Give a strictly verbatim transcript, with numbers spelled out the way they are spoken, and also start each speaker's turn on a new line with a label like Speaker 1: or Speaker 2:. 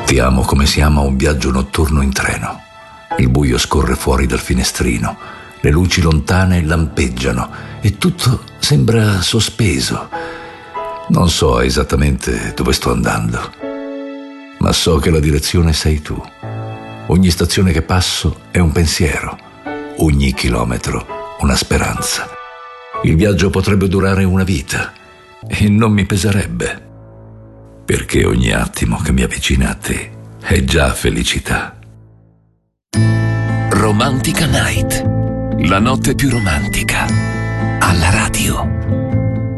Speaker 1: Ti amo come si ama un viaggio notturno in treno. Il buio scorre fuori dal finestrino, le luci lontane lampeggiano e tutto sembra sospeso. Non so esattamente dove sto andando, ma so che la direzione sei tu. Ogni stazione che passo è un pensiero, ogni chilometro una speranza. Il viaggio potrebbe durare una vita e non mi peserebbe, perché ogni attimo che mi avvicina a te è già felicità.
Speaker 2: Romantica Night, la notte più romantica, alla radio.